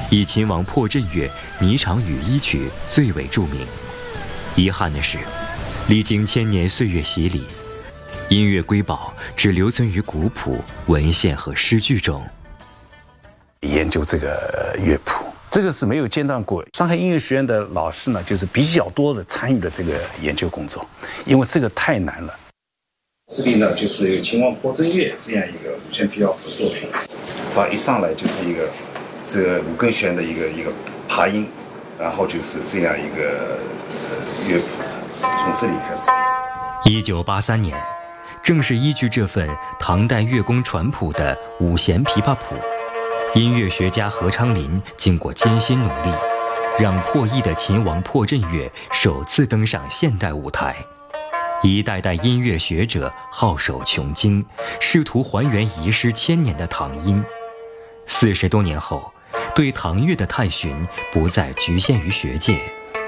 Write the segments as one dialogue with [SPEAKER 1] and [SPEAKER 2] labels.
[SPEAKER 1] 以秦王破阵乐《霓裳羽衣曲》最为著名。遗憾的是，历经千年岁月洗礼，音乐瑰宝只留存于古谱、文献和诗句中。
[SPEAKER 2] 研究这个乐谱，这个是没有间断过。上海音乐学院的老师呢，就是比较多的参与了这个研究工作，因为这个太难了。
[SPEAKER 3] 这里呢，就是有秦王破阵乐这样一个五弦琵琶谱作品，它一上来就是一个这个五根弦的一个爬音，然后就是这样一个乐谱，从这里开始。
[SPEAKER 1] 1983年，正是依据这份唐代乐工传谱的五弦琵琶谱，音乐学家何昌林经过艰辛努力，让破译的秦王破阵乐首次登上现代舞台。一代代音乐学者好手穷经，试图还原遗失千年的唐音。40多年后，对唐乐的探寻不再局限于学界。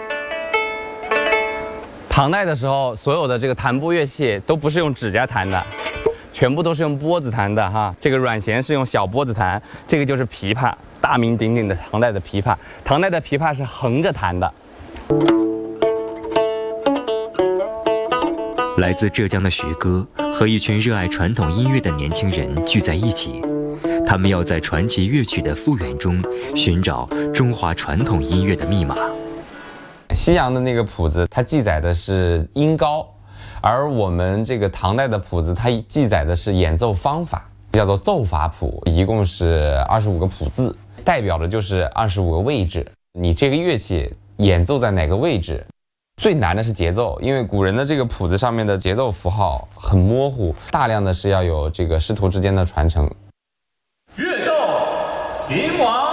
[SPEAKER 4] 唐代的时候，所有的这个弹拨乐器都不是用指甲弹的，全部都是用拨子弹的哈。这个软弦是用小拨子弹，这个就是琵琶，大名鼎鼎的唐代的琵琶。唐代的琵琶是横着弹的。
[SPEAKER 1] 来自浙江的徐哥和一群热爱传统音乐的年轻人聚在一起，他们要在传奇乐曲的复原中寻找中华传统音乐的密码。
[SPEAKER 5] 西洋的那个谱子，它记载的是音高，而我们这个唐代的谱子，它记载的是演奏方法，叫做奏法谱，一共是25个谱字，代表的就是25个位置。你这个乐器演奏在哪个位置？最难的是节奏，因为古人的这个谱子上面的节奏符号很模糊，大量的是要有这个师徒之间的传承。
[SPEAKER 6] 乐奏秦王